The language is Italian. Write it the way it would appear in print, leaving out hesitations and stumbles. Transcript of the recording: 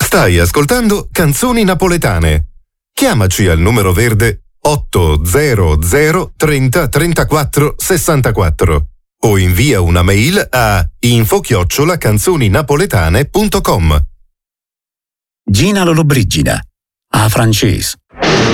Stai ascoltando Canzoni Napoletane. Chiamaci al numero verde 800 30 34 64 o invia una mail a info@canzoninapoletane.com. Gina Lollobrigida, a francese.